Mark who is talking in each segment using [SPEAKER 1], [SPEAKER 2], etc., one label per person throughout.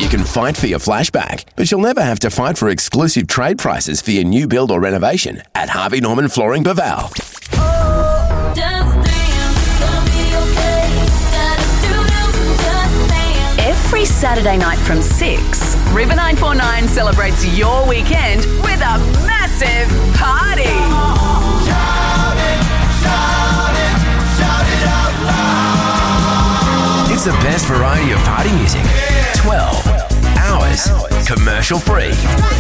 [SPEAKER 1] You can fight for your flashback, but you'll never have to fight for exclusive trade prices for your new build or renovation at Harvey Norman Flooring Baval.
[SPEAKER 2] Every Saturday night from 6, River 949 celebrates your weekend with a massive party.
[SPEAKER 1] It's the best variety of party music. 12 hours, commercial free.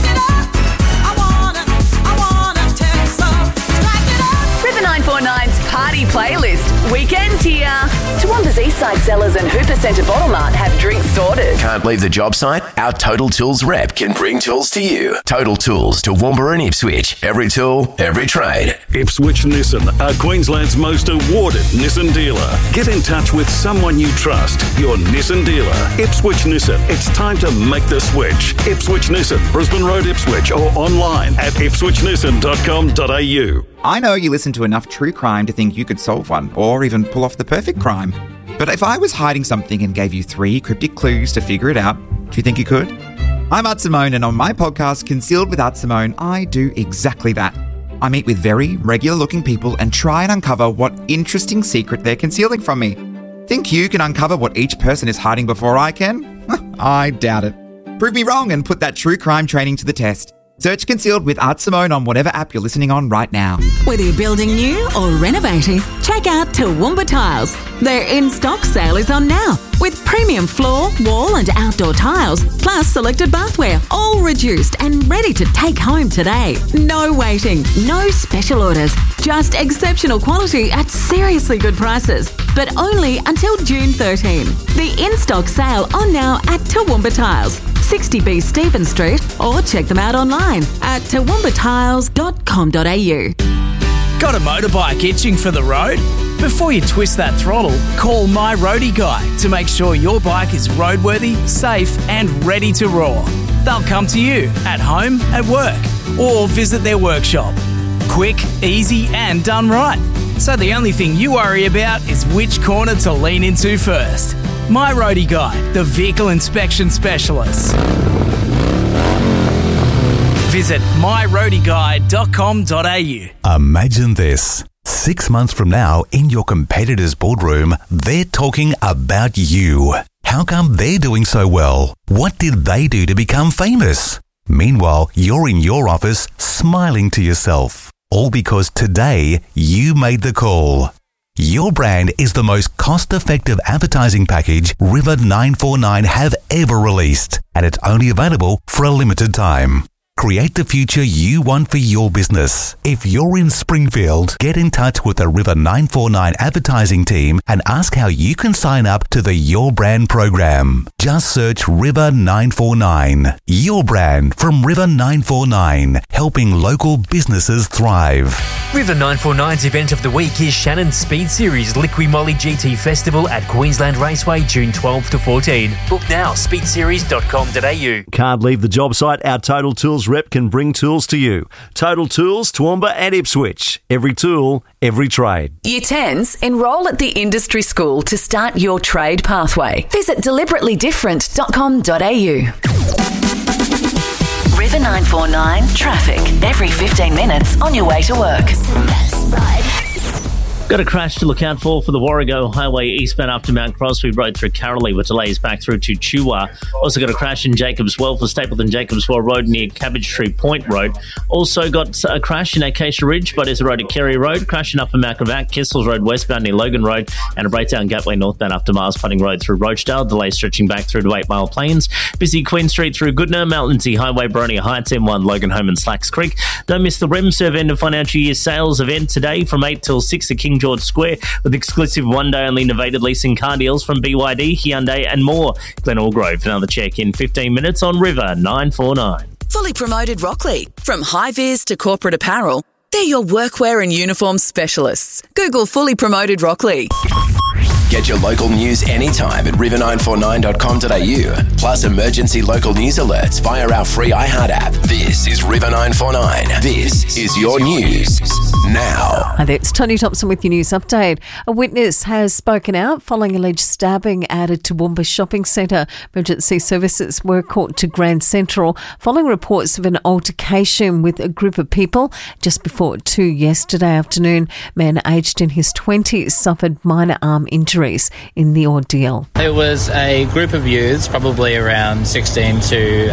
[SPEAKER 2] River 949's party playlist. Weekends here. Toowoomba's Eastside Cellars and Hooper Centre Bottle Mart have drinks sorted.
[SPEAKER 1] Can't leave the job site? Our Total Tools rep can bring tools to you. Total Tools, Toowoomba and Ipswich. Every tool, every trade.
[SPEAKER 3] Ipswich Nissan are Queensland's most awarded Nissan dealer. Get in touch with someone you trust. Your Nissan dealer. Ipswich Nissan. It's time to make the switch. Ipswich Nissan, Brisbane Road, Ipswich, or online at ipswichnissan.com.au.
[SPEAKER 4] I know you listen to enough true crime to think you could solve one, or even pull off the perfect crime. But if I was hiding something and gave you 3 cryptic clues to figure it out, do you think you could? I'm Art Simone, and on my podcast, Concealed with Art Simone, I do exactly that. I meet with very regular-looking people and try and uncover what interesting secret they're concealing from me. Think you can uncover what each person is hiding before I can? I doubt it. Prove me wrong and put that true crime training to the test. Search Concealed with Art Simone on whatever app you're listening on right now.
[SPEAKER 5] Whether you're building new or renovating, check out Toowoomba Tiles. Their in-stock sale is on now, with premium floor, wall and outdoor tiles, plus selected bathware, all reduced and ready to take home today. No waiting, no special orders, just exceptional quality at seriously good prices, but only until June 13. The in-stock sale on now at Toowoomba Tiles, 60B Stephen Street, or check them out online at toowoomba.com.au.
[SPEAKER 6] Got a motorbike itching for the road? Before you twist that throttle, call My Roadie Guy to make sure your bike is roadworthy, safe and ready to roar. They'll come to you at home, at work, or visit their workshop. Quick, easy and done right. So the only thing you worry about is which corner to lean into first. My Roadie Guy, the vehicle inspection specialist. Visit myroadieguy.com.au.
[SPEAKER 7] Imagine this. 6 months from now, in your competitor's boardroom, they're talking about you. How come they're doing so well? What did they do to become famous? Meanwhile, you're in your office smiling to yourself. All because today you made the call. Your brand is the most cost-effective advertising package River 949 have ever released, and it's only available for a limited time. Create the future you want for your business. If you're in Springfield, get in touch with the River 949 advertising team and ask how you can sign up to the Your Brand program. Just search River 949. Your brand from River 949, helping local businesses thrive.
[SPEAKER 8] River 949's event of the week is Shannon's Speed Series Liqui Moly GT Festival at Queensland Raceway, June 12 to 14. Book now, speedseries.com.au.
[SPEAKER 9] Can't leave the job site? Our Total Tools rep can bring tools to you. Total Tools, Toowoomba and Ipswich. Every tool, every trade.
[SPEAKER 2] Year 10s, enrol at the industry school to start your trade pathway. Visit deliberately-different.com.au. River 949 traffic every 15 minutes on your way to work.
[SPEAKER 10] Got a crash to look out for the Warrego Highway eastbound after Mount Crosby Road through Carrolly with delays back through to Chuwa. Also got a crash in Jacobswell for Stapleton Jacobswell Road near Cabbage Tree Point Road. Also got a crash in Acacia Ridge, but is a road at Kerry Road. Crashing up in Macravac, Kessels Road westbound near Logan Road, and a breakdown Gateway northbound after Mars Putting Road through Rochdale. Delays stretching back through to 8 Mile Plains. Busy Queen Street through Goodna, Mount Lindsay Highway, Boronia Heights, M1, Logan Home and Slacks Creek. Don't miss the REMServe end of financial year sales event today from 8 till 6 at King George Square, with exclusive one-day-only novated leasing car deals from BYD, Hyundai and more. Glen Allgrove, another check in 15 minutes on River 949.
[SPEAKER 2] Fully Promoted Rockley. From high-vis to corporate apparel, they're your workwear and uniform specialists. Google Fully Promoted Rockley.
[SPEAKER 1] Get your local news anytime at river949.com.au. Plus emergency local news alerts via our free iHeart app. This is River 949. This is your news now.
[SPEAKER 11] Hi there, it's Tony Thompson with your news update. A witness has spoken out following alleged stabbing at a Toowoomba shopping centre. Emergency services were called to Grand Central following reports of an altercation with a group of people just before 2 yesterday afternoon. Man aged in his 20s suffered minor arm injuries in the ordeal.
[SPEAKER 12] It was a group of youths, probably around 16 to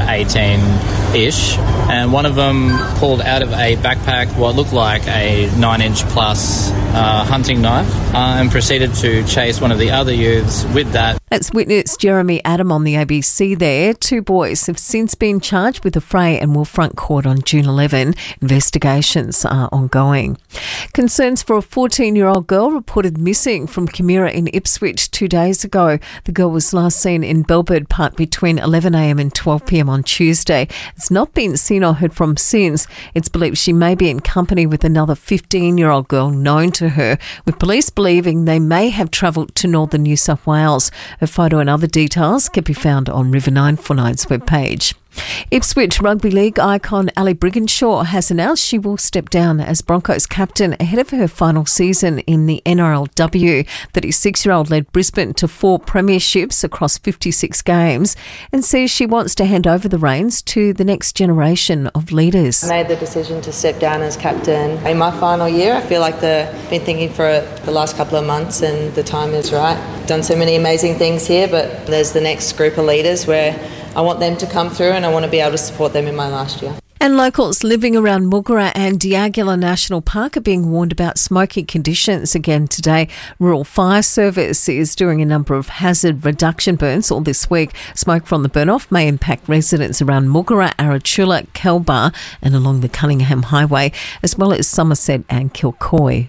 [SPEAKER 12] 18-ish, and one of them pulled out of a backpack what looked like a 9-inch plus hunting knife and proceeded to chase one of the other youths with that.
[SPEAKER 11] That's witness Jeremy Adam on the ABC there. 2 boys have since been charged with the fray and will front court on June 11. Investigations are ongoing. Concerns for a 14-year-old girl reported missing from Kimera in Ipswich 2 days ago. The girl was last seen in Belbird Park between 11am and 12pm on Tuesday. It's not been seen or heard from since. It's believed she may be in company with another 15-year-old girl known to her, with police believing they may have travelled to northern New South Wales. A photo and other details can be found on River 949's webpage. Ipswich Rugby League icon Ali Brigginshaw has announced she will step down as Broncos captain ahead of her final season in the NRLW. 36-year-old led Brisbane to 4 premierships across 56 games and says she wants to hand over the reins to the next generation of leaders.
[SPEAKER 13] I made the decision to step down as captain in my final year. I feel like I've been thinking for the last couple of months and the time is right. Done so many amazing things here, but there's the next group of leaders where I want them to come through and I want to be able to support them in my last year.
[SPEAKER 11] And locals living around Muggera and Diagula National Park are being warned about smoky conditions again today. Rural Fire Service is doing a number of hazard reduction burns all this week. Smoke from the burn-off may impact residents around Muggera, Arachula, Kelbar and along the Cunningham Highway, as well as Somerset and Kilcoy.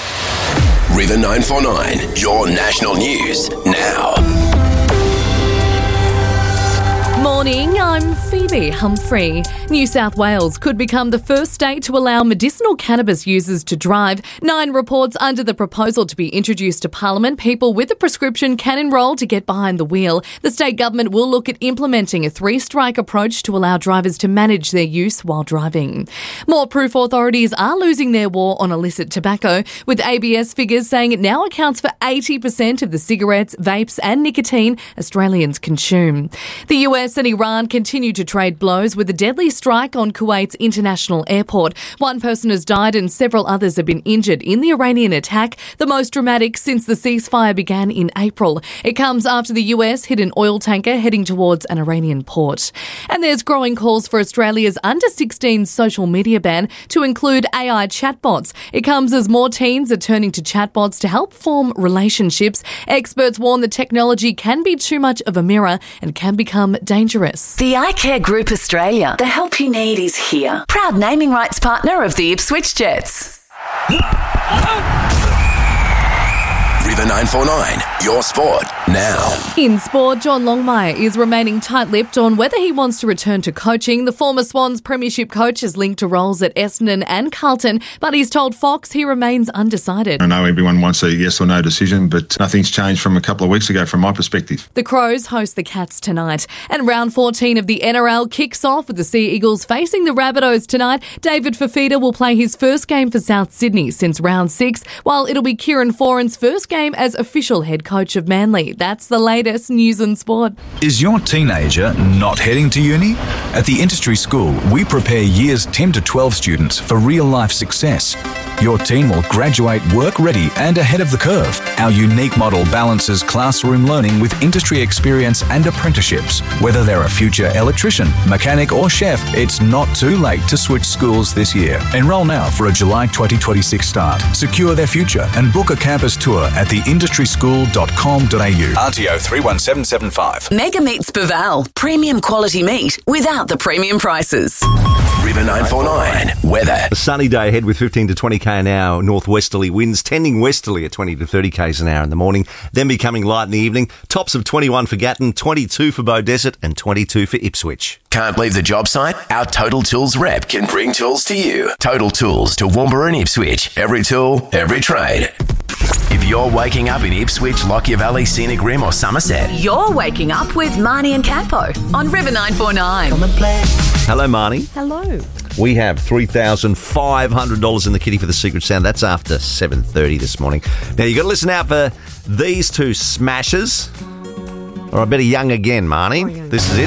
[SPEAKER 1] River 949, your national news now.
[SPEAKER 14] Morning, I'm Phoebe Humphrey. New South Wales could become the first state to allow medicinal cannabis users to drive. 9 reports under the proposal to be introduced to Parliament. People with a prescription can enrol to get behind the wheel. The state government will look at implementing a 3-strike approach to allow drivers to manage their use while driving. More proof authorities are losing their war on illicit tobacco, with ABS figures saying it now accounts for 80% of the cigarettes, vapes and nicotine Australians consume. The US and Iran continue to trade blows with a deadly strike on Kuwait's international airport. 1 person has died and several others have been injured in the Iranian attack, the most dramatic since the ceasefire began in April. It comes after the US hit an oil tanker heading towards an Iranian port. And there's growing calls for Australia's under-16 social media ban to include AI chatbots. It comes as more teens are turning to chatbots to help form relationships. Experts warn the technology can be too much of a mirror and can become dangerous.
[SPEAKER 2] The iCare Group Australia. The help you need is here. Proud naming rights partner of the Ipswich Jets.
[SPEAKER 1] River 949, your sport now.
[SPEAKER 14] In sport, John Longmire is remaining tight-lipped on whether he wants to return to coaching. The former Swans premiership coach is linked to roles at Essendon and Carlton, but he's told Fox he remains undecided.
[SPEAKER 15] I know everyone wants a yes or no decision, but nothing's changed from a couple of weeks ago from my perspective.
[SPEAKER 14] The Crows host the Cats tonight. And round 14 of the NRL kicks off with the Sea Eagles facing the Rabbitohs tonight. David Fifita will play his first game for South Sydney since round 6, while it'll be Kieran Foran's first game as official head coach of Manly. That's the latest news and sport.
[SPEAKER 16] Is your teenager not heading to uni? At the Industry School, we prepare years 10 to 12 students for real-life success. Your teen will graduate work-ready and ahead of the curve. Our unique model balances classroom learning with industry experience and apprenticeships. Whether they're a future electrician, mechanic or chef, it's not too late to switch schools this year. Enrol now for a July 2026 start. Secure their future and book a campus tour at theindustryschool.com.au. RTO 31775.
[SPEAKER 2] Mega Meats Baval. Premium quality meat without the premium prices.
[SPEAKER 1] River 949, weather.
[SPEAKER 9] A sunny day ahead with 15 to 20k an hour northwesterly winds, tending westerly at 20 to 30k's an hour in the morning, then becoming light in the evening. Tops of 21 for Gatton, 22 for Beaudesert and 22 for Ipswich.
[SPEAKER 1] Can't leave the job site? Our Total Tools rep can bring tools to you. Total Tools to Toowoomba and Ipswich. Every tool, every trade. If If you're waking up in Ipswich, Lockyer Valley, Scenic Rim or Somerset,
[SPEAKER 2] You're waking up with Marnie and Campo on River 949.
[SPEAKER 9] Hello, Marnie.
[SPEAKER 11] Hello.
[SPEAKER 9] We have $3,500 in the kitty for the Secret Sound. That's after 7:30 this morning. Now, you've got to listen out for these two smashers. Or I better young again, Marnie. This is it.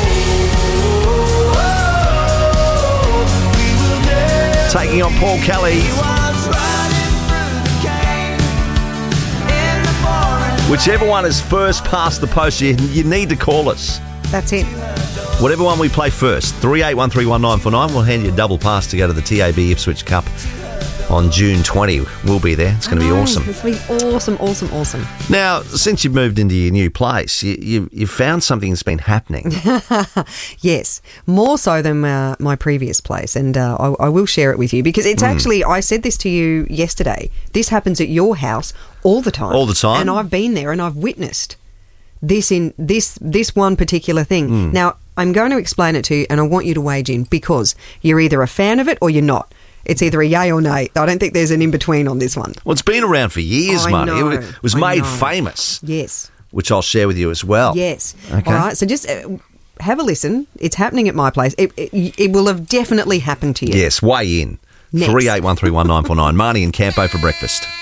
[SPEAKER 9] Taking on Paul Kelly. Whichever one is first past the post, you need to call us.
[SPEAKER 17] That's it.
[SPEAKER 9] Whatever one we play first, 38131949, we'll hand you a double pass to go to the TAB Ipswich Cup on June 20. We'll be there. It's going to be awesome.
[SPEAKER 17] It's going to be awesome.
[SPEAKER 9] Now, since you've moved into your new place, you've found something that's been happening.
[SPEAKER 17] Yes, more so than my previous place, and I will share it with you because it's actually, I said this to you yesterday, this happens at your house all the time.
[SPEAKER 9] All the time?
[SPEAKER 17] And I've been there and I've witnessed this in this one particular thing. Now, I'm going to explain it to you and I want you to wage in because you're either a fan of it or you're not. It's either a yay or nay. I don't think there's an in-between on this one.
[SPEAKER 9] Well, it's been around for years, Marnie. It was made famous.
[SPEAKER 17] Yes.
[SPEAKER 9] Which I'll share with you as well.
[SPEAKER 17] Yes.
[SPEAKER 9] Okay.
[SPEAKER 17] All right, so just have a listen. It's happening at my place. It will have definitely happened to you.
[SPEAKER 9] Yes, weigh in.
[SPEAKER 17] Next.
[SPEAKER 9] 38131949. Marnie and Campo for breakfast.